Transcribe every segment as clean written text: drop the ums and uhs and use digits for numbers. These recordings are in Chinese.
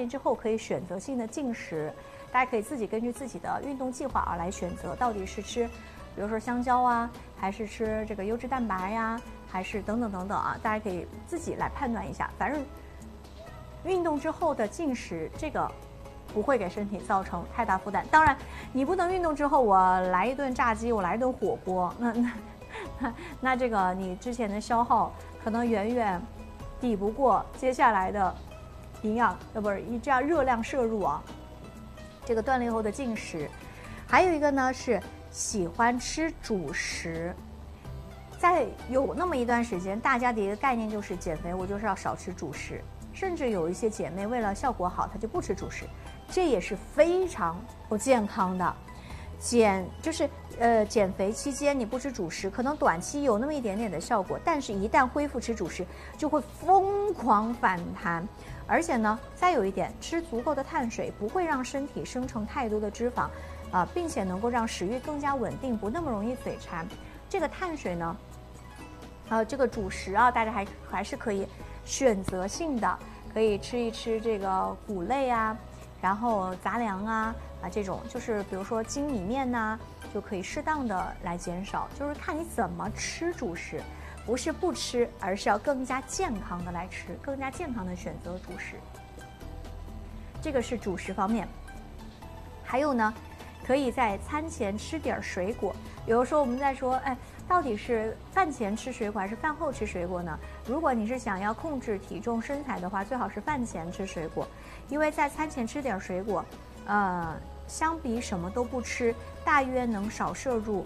炼之后可以选择性的进食，大家可以自己根据自己的运动计划来选择，到底是吃，比如说香蕉啊，还是吃这个优质蛋白呀，还是等等等等啊，大家可以自己来判断一下。反正运动之后的进食，这个不会给身体造成太大负担。当然，你不能运动之后我来一顿炸鸡，我来一顿火锅，那这个你之前的消耗可能远远抵不过接下来的营养，不是这样热量摄入啊。这个锻炼后的进食，还有一个呢是喜欢吃主食。在有那么一段时间，大家的一个概念就是减肥，我就是要少吃主食，甚至有一些姐妹为了效果好，她就不吃主食，这也是非常不健康的。减肥期间你不吃主食，可能短期有那么一点点的效果，但是一旦恢复吃主食，就会疯狂反弹。而且呢，再有一点，吃足够的碳水不会让身体生成太多的脂肪，并且能够让食欲更加稳定，不那么容易嘴馋。这个碳水呢，这个主食啊，大家还是可以选择性的，可以吃一吃这个谷类啊，然后杂粮啊，这种就是比如说精米面呐，就可以适当的来减少，就是看你怎么吃主食。不是不吃，而是要更加健康的来吃，更加健康的选择主食。这个是主食方面。还有呢，可以在餐前吃点水果。有的时候我们在说，到底是饭前吃水果还是饭后吃水果呢？如果你是想要控制体重身材的话，最好是饭前吃水果，因为在餐前吃点水果，相比什么都不吃，大约能少摄入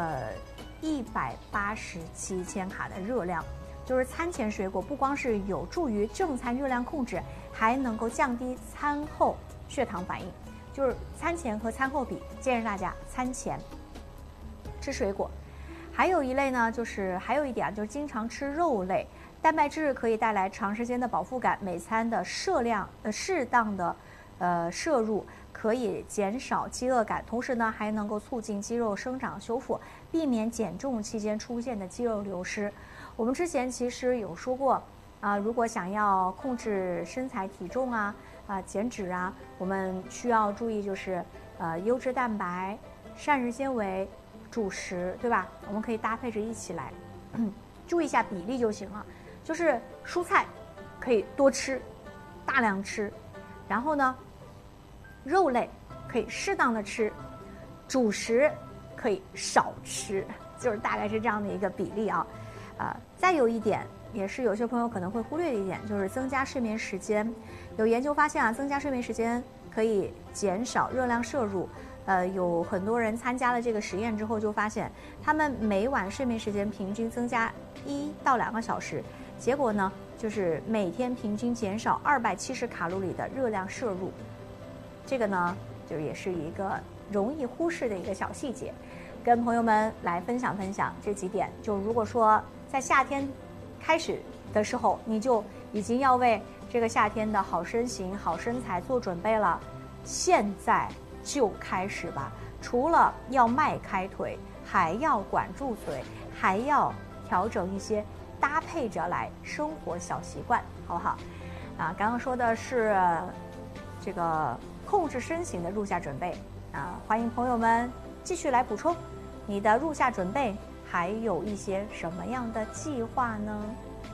187千卡的热量。就是餐前水果不光是有助于正餐热量控制，还能够降低餐后血糖反应。就是餐前和餐后比，建议大家餐前吃水果。还有一类呢，还有一点就是经常吃肉类，蛋白质可以带来长时间的饱腹感，每餐的适当的摄入可以减少饥饿感，同时呢还能够促进肌肉生长修复，避免减重期间出现的肌肉流失。我们之前其实有说过如果想要控制身材体重减脂我们需要注意就是优质蛋白、膳食纤维、主食，对吧？我们可以搭配着一起来，注意一下比例就行了。就是蔬菜可以多吃，大量吃，然后呢，肉类可以适当的吃，主食可以少吃，就是大概是这样的一个比例啊。再有一点，也是有些朋友可能会忽略的一点，就是增加睡眠时间。有研究发现增加睡眠时间可以减少热量摄入。有很多人参加了这个实验之后，就发现他们每晚睡眠时间平均增加1到2个小时，结果呢，就是每天平均减少270卡路里的热量摄入。这个呢，就也是一个容易忽视的一个小细节，跟朋友们来分享分享这几点。就如果说在夏天开始的时候，你就已经要为这个夏天的好身形、好身材做准备了，现在就开始吧。除了要迈开腿，还要管住嘴，还要调整一些搭配着来生活小习惯，好不好？刚刚说的是这个控制身形的入夏准备欢迎朋友们继续来补充你的入夏准备，还有一些什么样的计划呢？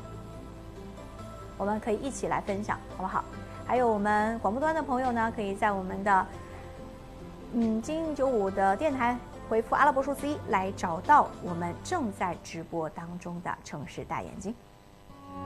我们可以一起来分享，好不好？还有我们广播端的朋友呢，可以在我们的精英95的电台回复阿拉伯数字1来找到我们正在直播当中的城市大眼睛。